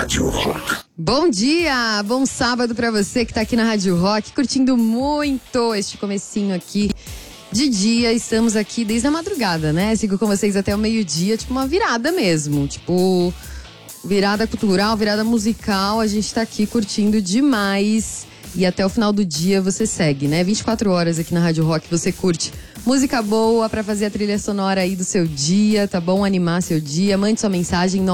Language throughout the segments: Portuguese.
Rádio Rock. Bom dia, bom sábado pra você que tá aqui na Rádio Rock, curtindo muito este comecinho aqui de dia. Estamos aqui desde a madrugada, né? Sigo com vocês até o meio-dia, tipo uma virada mesmo, tipo virada cultural, virada musical. A gente tá aqui curtindo demais e até o final do dia você segue, né? 24 horas aqui na Rádio Rock você curte música boa pra fazer a trilha sonora aí do seu dia, tá bom? Animar seu dia. Mande sua mensagem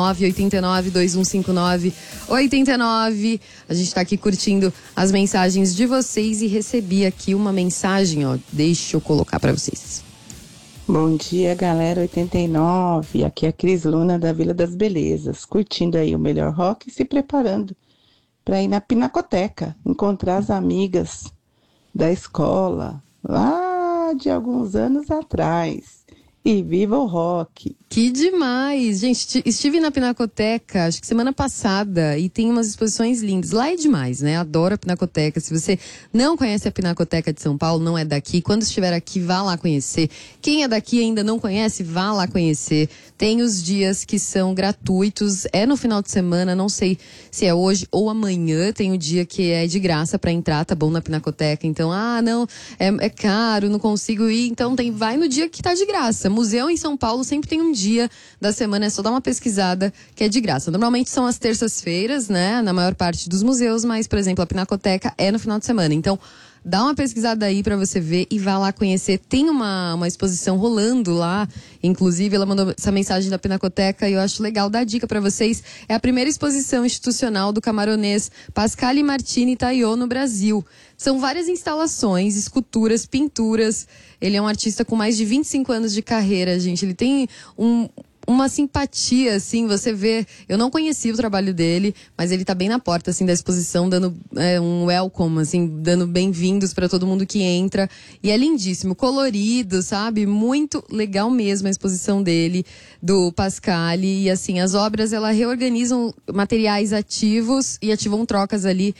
989-2159-89. A gente tá aqui curtindo as mensagens de vocês e recebi aqui uma mensagem, ó. Deixa eu colocar pra vocês. Bom dia, galera 89. Aqui é a Cris Luna da Vila das Belezas, curtindo aí o melhor rock e se preparando pra ir na Pinacoteca, encontrar as amigas da escola lá de alguns anos atrás. E viva o rock! Que demais! Gente, estive na Pinacoteca, acho que semana passada, e tem umas exposições lindas. Lá é demais, né? Adoro a Pinacoteca. Se você não conhece a Pinacoteca de São Paulo, não é daqui, quando estiver aqui, vá lá conhecer. Quem é daqui e ainda não conhece, vá lá conhecer. Tem os dias que são gratuitos, é no final de semana, não sei se é hoje ou amanhã. Tem o dia que é de graça pra entrar, tá bom, na Pinacoteca. Então, não, é caro, não consigo ir. Então, vai no dia que tá de graça. Museu em São Paulo sempre tem um dia da semana, é só dar uma pesquisada que é de graça. Normalmente são as terças-feiras, né, na maior parte dos museus, mas, por exemplo, a Pinacoteca é no final de semana. Então, dá uma pesquisada aí pra você ver e vá lá conhecer. Tem uma exposição rolando lá, inclusive ela mandou essa mensagem da Pinacoteca e eu acho legal dar dica pra vocês. É a primeira exposição institucional do camaronês Pasquale Martini Taiô no Brasil. São várias instalações, esculturas, pinturas. Ele é um artista com mais de 25 anos de carreira, gente. Ele tem uma simpatia, assim, você vê. Eu não conhecia o trabalho dele, mas ele tá bem na porta, assim, da exposição, dando um welcome, assim, dando bem-vindos pra todo mundo que entra. E é lindíssimo, colorido, sabe? Muito legal mesmo a exposição dele, do Pasquale. E, assim, as obras, elas reorganizam materiais ativos e ativam trocas ali,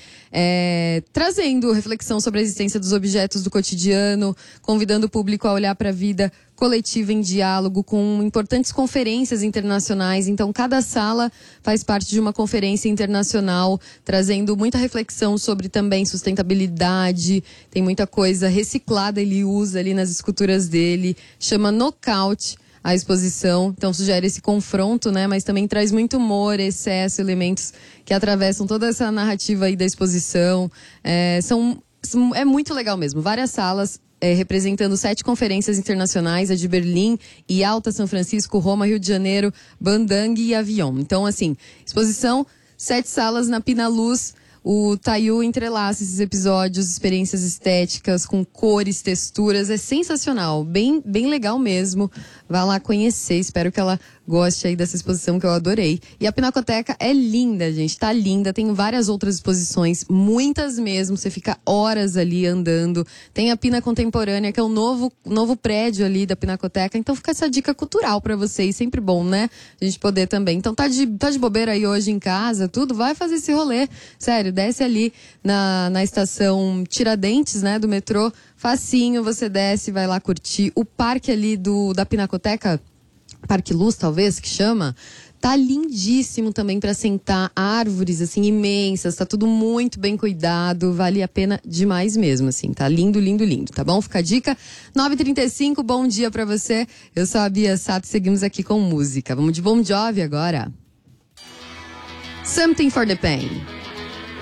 trazendo reflexão sobre a existência dos objetos do cotidiano, convidando o público a olhar pra vida coletiva em diálogo com importantes conferências internacionais. Então, cada sala faz parte de uma conferência internacional, trazendo muita reflexão sobre também sustentabilidade. Tem muita coisa reciclada, ele usa ali nas esculturas dele. Chama Knockout a exposição. Então, sugere esse confronto, né? Mas também traz muito humor, excesso, elementos que atravessam toda essa narrativa aí da exposição. É muito legal mesmo. Várias salas, representando 7 conferências internacionais, a de Berlim, Yalta, São Francisco, Roma, Rio de Janeiro, Bandung e Avion. Então, assim, exposição, 7 salas na Pinaluz. O Taiô entrelaça esses episódios, experiências estéticas, com cores, texturas. É sensacional, bem legal mesmo. Vá lá conhecer, espero que ela goste aí dessa exposição que eu adorei. E a Pinacoteca é linda, gente, tá linda. Tem várias outras exposições, muitas mesmo. Você fica horas ali andando. Tem a Pina Contemporânea, que é o novo prédio ali da Pinacoteca. Então fica essa dica cultural pra vocês, sempre bom, né? A gente poder também. Então tá de bobeira aí hoje em casa, tudo, vai fazer esse rolê. Sério, desce ali na estação Tiradentes, né, do metrô. Facinho, você desce, vai lá curtir. O parque ali da Pinacoteca, Parque Luz, talvez, que chama, tá lindíssimo também pra sentar. Árvores, assim, imensas. Tá tudo muito bem cuidado. Vale a pena demais mesmo, assim. Tá lindo, lindo, lindo, tá bom? Fica a dica. 9h35, bom dia pra você. Eu sou a Bia Sato e seguimos aqui com música. Vamos de Bon Jovi agora. Something for the Pain.